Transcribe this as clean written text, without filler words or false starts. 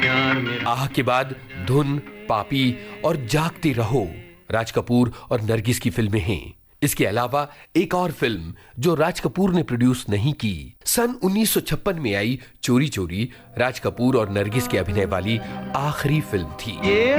प्यार मेरा। आह के बाद धुन, पापी और जागते रहो राज कपूर और नरगिस की फिल्में हैं। इसके अलावा एक और फिल्म जो राज कपूर ने प्रोड्यूस नहीं की, सन 1956 में आई चोरी चोरी, राज कपूर और नरगिस के अभिनय वाली आखिरी फिल्म थी। ये